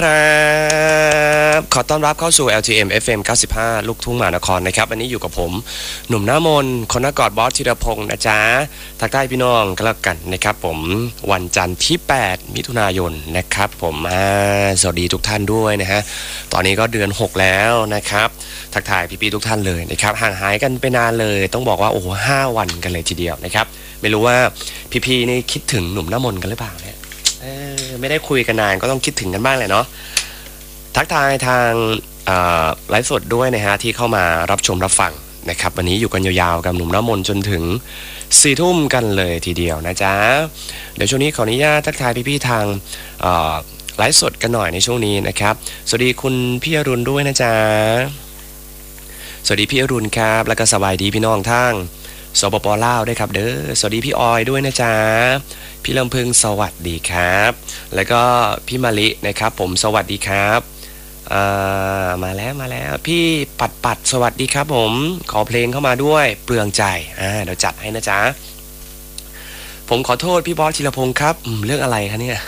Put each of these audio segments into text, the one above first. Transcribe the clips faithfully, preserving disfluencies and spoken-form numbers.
ครับขอต้อนรับเข้าสู่ แอล ที เอ็ม เอฟ เอ็ม เก้าสิบห้า ลูกทุ่งมหานครนะครับวันนี้อยู่กับผมหนุ่มหน้ามนคนนักกอดบอสธีรพงศ์นะจ๊ะทักทายพี่น้องกันแล้วกันนะครับผมวันจันทร์ที่แปดมิถุนายนนะครับผมสวัสดีทุกท่านด้วยนะฮะตอนนี้ก็เดือนหกแล้วนะครับทักทายพี่ๆทุกท่านเลยนะครับห่างหายกันไปนานเลยต้องบอกว่าโอ้โหห้าวันกันเลยทีเดียวนะครับไม่รู้ว่าพี่ๆนี่คิดถึงหนุ่มหน้ามนกันหรือเปล่าเนี่ยเออไม่ได้คุยกันนานก็ต้องคิดถึงกันบ้างแหละเนาะทักทายทางไลฟ์สดด้วยนะฮะที่เข้ามารับชมรับฟังนะครับวันนี้อยู่กันยาวๆกับหนุ่มน้ำมนต์จนถึงสี่ทุ่มกันเลยทีเดียวนะจ๊ะเดี๋ยวช่วงนี้ขออนุญาตทักทายพี่ๆทางไลฟ์สดกันหน่อยในช่วงนี้นะครับสวัสดีคุณพี่อรุณด้วยนะจ๊ะสวัสดีพี่อรุณครับแล้วก็สบายดีพี่น้องทางสปป.ลาวด้วยครับเด้อสวัสดีพี่ออยด้วยนะจ๊ะพี่ลำพึงสวัสดีครับแล้วก็พี่มะลินะครับผมสวัสดีครับมาแล้วมาแล้วพี่ปัดปัดสวัสดีครับผมขอเพลงเข้ามาด้วยเปลืองใจอ่าเดี๋ยวจัดให้นะจ๊ะผมขอโทษพี่บอสธีรพงศ์ครับเรื่องอะไรคะเนี่ย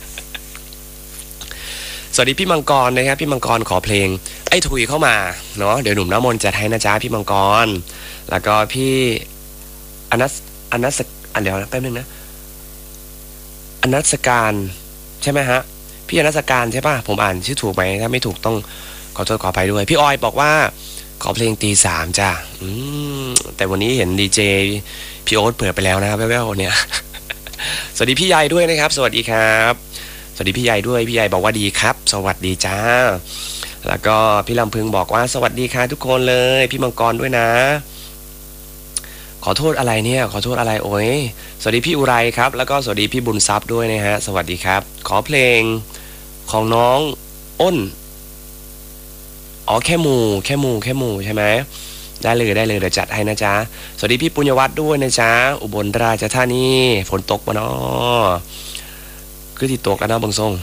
สวัสดีพี่มังกรนะครับพี่มังกรขอเพลงไอ้ถุยเข้ามาเนาะเดี๋ยวหนุ่มน้ำมนต์จัดให้นะจ๊ะพี่มังกรแล้วก็พี่อนัสอนัสอันเดี๋ยวแป๊บนึงนะอนัสการใช่ไหมฮะพี่อนัสการใช่ป่ะผมอ่านชื่อถูกไหมถ้าไม่ถูกต้องขอโทษขออภัยด้วยพี่ออยบอกว่าขอเพลงตีสามจ้ะอืมแต่วันนี้เห็นดีเจพี่โอ๊ตเปิดไปแล้วนะครับแว่วๆเนี่ยสวัสดีพี่ใหญ่ด้วยนะครับสวัสดีครับสวัสดีพี่ใหญ่ด้วยพี่ใหญ่บอกว่าดีครับสวัสดีจ้าแล้วก็พี่ลำพึงบอกว่าสวัสดีค่ะทุกคนเลยพี่มังกรด้วยนะขอโทษอะไรเนี่ยขอโทษอะไรโอ้ยสวัสดีพี่อุไรครับแล้วก็สวัสดีพี่บุญทรัพย์ด้วยนะฮะสวัสดีครับขอเพลงของน้องอ้นอ๋อแค่หมูแค่หมูแค่หมูใช่ไหมได้เลยได้เลยเดี๋ยวจัดให้นะจ๊ะสวัสดีพี่ปุญญวัฒน์ด้วยนะจ๊ะอุบลราชธานีฝนตกมาเนาะคือที่ตกแล้วนะบางทรง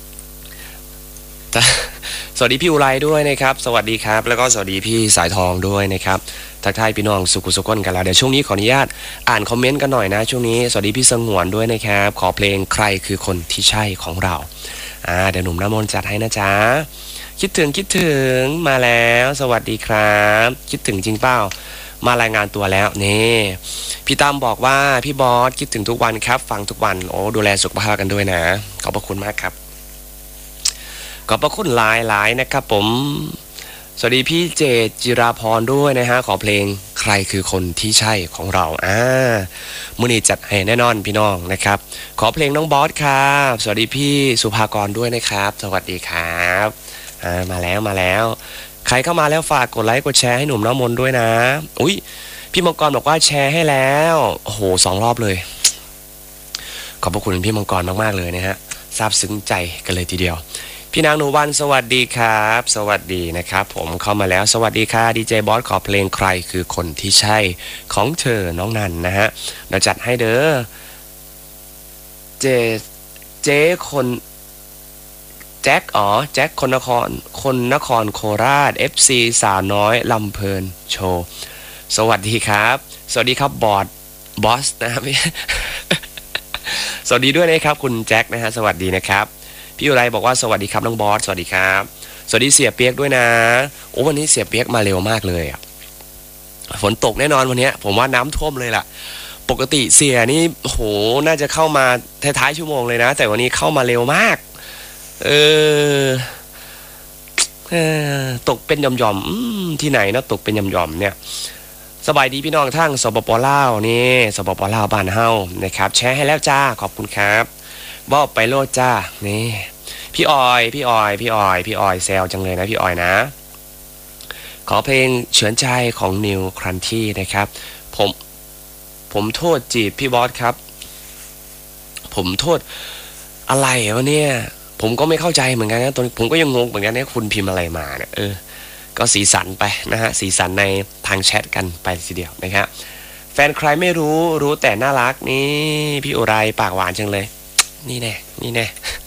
สวัสดีพี่อุไรด้วยนะครับสวัสดีครับแล้วก็สวัสดีพี่สายทองด้วยนะครับทักทายพี่น้องสุขุสุขนกันแล้วเดี๋ยวช่วงนี้ขออนุญาตอ่านคอมเมนต์กันหน่อยนะช่วงนี้สวัสดีพี่สงวนด้วยนะครับขอเพลงใครคือคนที่ใช่ของเราอ่าเดี๋ยวหนุ่มน้ำมนต์จัดให้นะจ๊ะคิดถึงคิดถึงมาแล้วสวัสดีครับคิดถึงจริงเปล่ามารายงานตัวแล้วนี่พี่ตั้มบอกว่าพี่บอสคิดถึงทุกวันครับฟังทุกวันโอ้ดูแลสุขภาพกันด้วยนะขอบพระคุณมากครับขอบพระคุณหลายหลายนะครับผมสวัสดีพี่เจตจิราพรด้วยนะฮะขอเพลงใครคือคนที่ใช่ของเราอ่ามื้อนี้จัดให้แน่นอนพี่น้องนะครับขอเพลงน้องบอสครับสวัสดีพี่สุภากรด้วยนะครับสวัสดีครับอ่ามาแล้วมาแล้วใครเข้ามาแล้วฝากกดไลค์กดแชร์ให้หนุ่มน้ำมนต์ด้วยนะอุ้ยพี่มังกรบอกว่าแชร์ให้แล้วโอ้โหสองรอบเลยขอบพระคุณพี่มังกรมากๆเลยนะฮะซาบซึ้งใจกันเลยทีเดียวพี่นางหนูวันสวัสดีครับสวัสดีนะครับผมเข้ามาแล้วสวัสดีค่ะดีเจบอสขอเพลงใครคือคนที่ใช่ของเธอน้องนันนะฮะเดี๋ยวจัดให้เด้อเจเจ๊คนแจ็คอ๋อแจ็คคนนครคนนครโคราช เอฟ ซี สาวน้อยลำเพลินโชว์สวัสดีครับสวัสดีครับบอสบอสนะครับ สวัสดีด้วยนะครับคุณแจ็คนะฮะสวัสดีนะครับพี่อุไรบอกว่าสวัสดีครับน้องบอสสวัสดีครับสวัสดีเสียเปียกด้วยนะโอ้วันนี้เสียเปียกมาเร็วมากเลยอ่ะฝนตกแน่นอนวันนี้ผมว่าน้ำท่วมเลยล่ะปกติเสียนี่โหน่าจะเข้ามาท้ายๆชั่วโมงเลยนะแต่วันนี้เข้ามาเร็วมากเออเออตกเป็นหย่อมๆที่ไหนนะตกเป็นหย่อมๆเนี่ยสบายดีพี่น้องทั้งสปป.ลาวนี่สปป.ลาวบ้านเฮานะครับแชร์ให้แล้วจ้าขอบคุณครับบอกไปโลดจ้านี่พี่ออยพี่ออยพี่ออยพี่ออยแซวจังเลยนะพี่ออยนะขอเพลงเฉือนใจของนิวครันที่นะครับผมผมโทษจีบพี่บอสครับผมโทษอะไรวะเนี่ยผมก็ไม่เข้าใจเหมือนกันนะตอนผมก็ยังงงเหมือนกันเนี่ยคุณพิมพ์อะไรมาเนี่ยเออก็สีสันไปนะฮะสีสันในทางแชทกันไปทีเดียวนะครับแฟนใครไม่รู้รู้แต่น่ารักนี่พี่อุไรปากหวานจังเลยนี่แน่นี่แน่